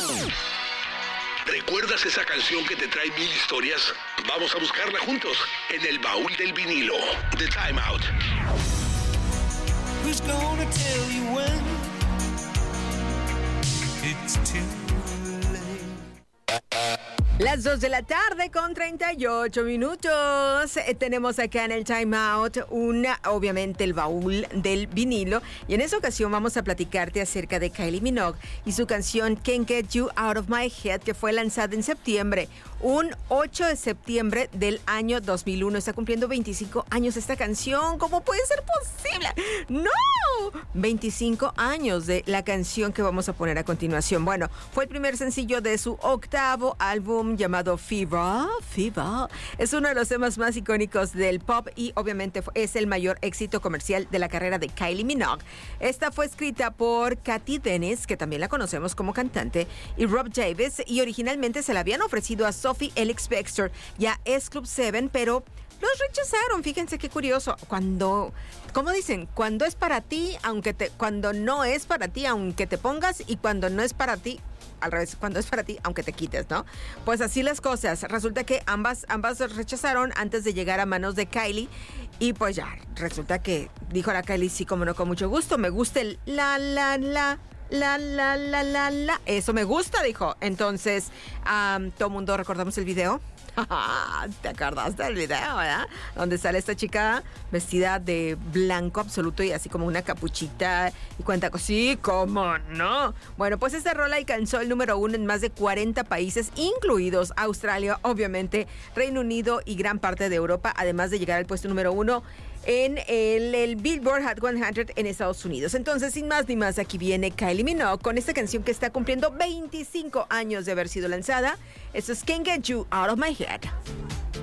¿Recuerdas esa canción que te trae mil historias? Vamos a buscarla juntos en el baúl del vinilo de Time Out. Who's gonna tell you when it's too late? Las 2 de la tarde con 38 minutos. Tenemos acá en el Time Out obviamente el baúl del vinilo. Y en esa ocasión vamos a platicarte acerca de Kylie Minogue y su canción Can't Get You Out of My Head, que fue lanzada en septiembre. Un 8 de septiembre del año 2001. Está cumpliendo 25 años esta canción. ¿Cómo puede ser posible? ¡No! 25 años de la canción que vamos a poner a continuación. Bueno, fue el primer sencillo de su octavo álbum llamado Fever. Es uno de los temas más icónicos del pop y obviamente es el mayor éxito comercial de la carrera de Kylie Minogue. Esta fue escrita por Katy Dennis, que también la conocemos como cantante, y Rob Davis, y originalmente se la habían ofrecido a Sophie Ellis-Bextor y a S Club 7, pero los rechazaron. Fíjense qué curioso. ¿Cómo dicen? Cuando es para ti, cuando no es para ti, aunque te pongas, y cuando no es para ti, al revés, cuando es para ti, aunque te quites, ¿no? Pues así las cosas. Resulta que ambas rechazaron antes de llegar a manos de Kylie. Y pues ya, resulta que dijo la Kylie, sí, como no, con mucho gusto. Me gusta el la. Eso me gusta, dijo. Entonces, todo el mundo recordamos el video. ¿Te acordaste del video, verdad? Donde sale esta chica vestida de blanco absoluto y así como una capuchita y cuenta cosas. Sí, ¿cómo no? Bueno, pues esta rola alcanzó el número 1 en más de 40 países, incluidos Australia, obviamente, Reino Unido y gran parte de Europa, además de llegar al puesto número 1 en el Billboard Hot 100 en Estados Unidos. Entonces, sin más ni más, aquí viene Kylie Minogue con esta canción que está cumpliendo 25 años de haber sido lanzada. Esto es Can't Get You Out of My Head.